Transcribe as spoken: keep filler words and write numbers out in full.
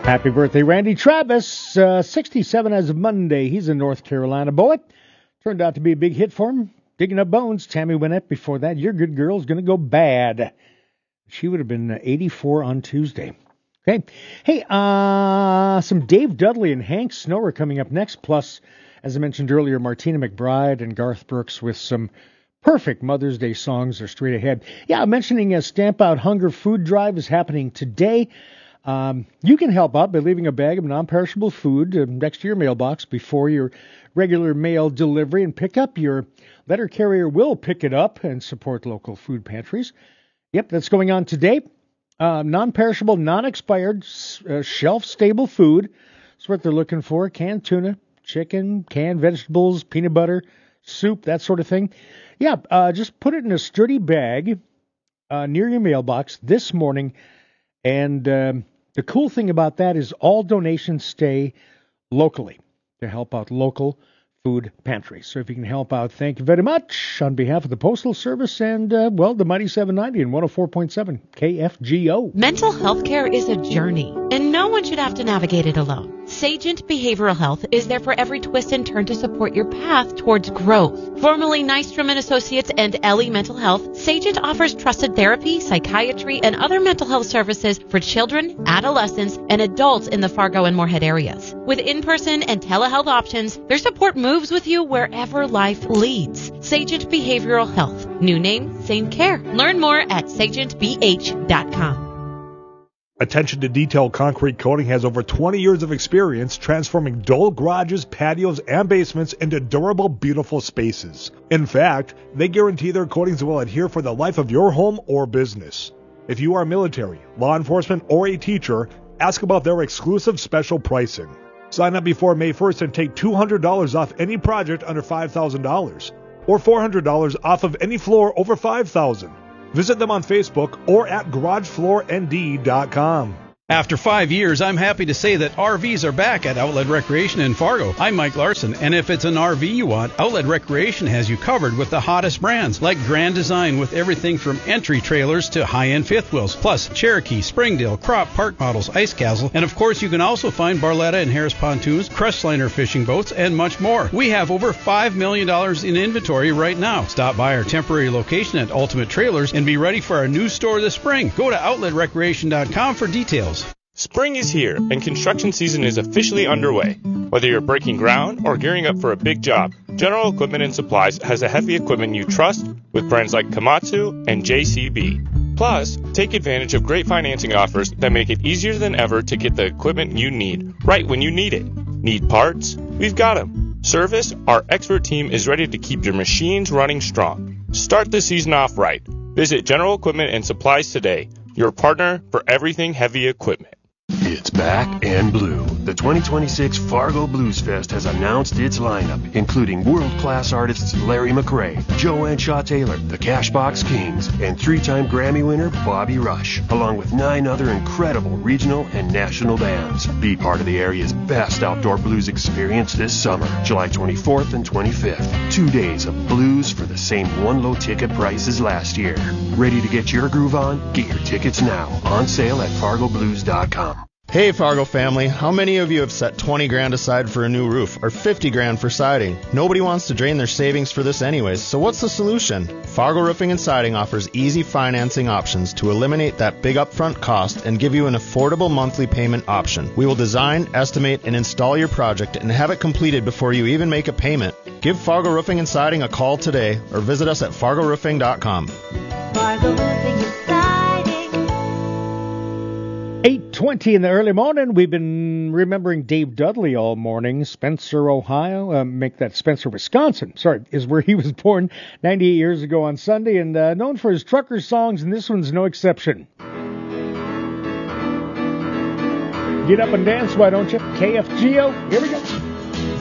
Happy birthday, Randy Travis, uh, sixty-seven as of Monday. He's a North Carolina boy. Turned out to be a big hit for him. Digging Up Bones, Tammy Wynette before that. Your Good Girl's Gonna Go Bad. She would have been eighty-four on Tuesday. Okay. Hey, uh, some Dave Dudley and Hank Snow are coming up next. Plus, as I mentioned earlier, Martina McBride and Garth Brooks with some perfect Mother's Day songs are straight ahead. Yeah, mentioning a Stamp Out Hunger food drive is happening today. Um, you can help out by leaving a bag of non-perishable food uh, next to your mailbox before your regular mail delivery and pick up. Your letter carrier will pick it up and support local food pantries. Yep, that's going on today. Uh, non-perishable, non-expired, uh, shelf-stable food. That's what they're looking for. Canned tuna, chicken, canned vegetables, peanut butter, soup, that sort of thing. Yeah, uh, just put it in a sturdy bag uh, near your mailbox this morning. And um, the cool thing about that is all donations stay locally to help out local food pantries. So if you can help out, thank you very much on behalf of the Postal Service and, uh, well, the Mighty seven ninety and one oh four point seven K F G O. Mental health care is a journey, and no one should have to navigate it alone. Sagent Behavioral Health is there for every twist and turn to support your path towards growth. Formerly Nystrom and Associates and Ellie Mental Health, Sagent offers trusted therapy, psychiatry, and other mental health services for children, adolescents, and adults in the Fargo and Moorhead areas. With in-person and telehealth options, their support moves with you wherever life leads. Sagent Behavioral Health. New name, same care. Learn more at sagent b h dot com. Attention to Detail Concrete Coating has over twenty years of experience transforming dull garages, patios, and basements into durable, beautiful spaces. In fact, they guarantee their coatings will adhere for the life of your home or business. If you are military, law enforcement, or a teacher, ask about their exclusive special pricing. Sign up before May first and take two hundred dollars off any project under five thousand dollars or four hundred dollars off of any floor over five thousand dollars. Visit them on Facebook or at garage floor n d dot com. After five years, I'm happy to say that R Vs are back at Outlet Recreation in Fargo. I'm Mike Larson, and if it's an R V you want, Outlet Recreation has you covered with the hottest brands, like Grand Design with everything from entry trailers to high-end fifth wheels, plus Cherokee, Springdale, Crop, Park Models, Ice Castle, and of course you can also find Barletta and Harris pontoons, Crestliner fishing boats, and much more. We have over five million dollars in inventory right now. Stop by our temporary location at Ultimate Trailers and be ready for our new store this spring. Go to outlet recreation dot com for details. Spring is here, and construction season is officially underway. Whether you're breaking ground or gearing up for a big job, General Equipment and Supplies has the heavy equipment you trust with brands like Komatsu and J C B. Plus, take advantage of great financing offers that make it easier than ever to get the equipment you need right when you need it. Need parts? We've got them. Service? Our expert team is ready to keep your machines running strong. Start the season off right. Visit General Equipment and Supplies today, your partner for everything heavy equipment. It's back and blue. The twenty twenty-six Fargo Blues Fest has announced its lineup, including world-class artists Larry McRae, Joanne Shaw Taylor, the Cashbox Kings, and three-time Grammy winner Bobby Rush, along with nine other incredible regional and national bands. Be part of the area's best outdoor blues experience this summer, July twenty-fourth and twenty-fifth. Two days of blues for the same one-low ticket price as last year. Ready to get your groove on? Get your tickets now. On sale at fargo blues dot com. Hey Fargo family, how many of you have set twenty grand aside for a new roof or fifty grand for siding? Nobody wants to drain their savings for this anyways, so what's the solution? Fargo Roofing and Siding offers easy financing options to eliminate that big upfront cost and give you an affordable monthly payment option. We will design, estimate, and install your project and have it completed before you even make a payment. Give Fargo Roofing and Siding a call today or visit us at fargo roofing dot com. Fargo Roofing and Siding. eight twenty in the early morning. We've been remembering Dave Dudley all morning. Spencer, Ohio. Uh, make that Spencer, Wisconsin. Sorry, is where he was born ninety-eight years ago on Sunday, and uh, known for his trucker songs, and this one's no exception. Get up and dance, why don't you? K F G O. Here we go.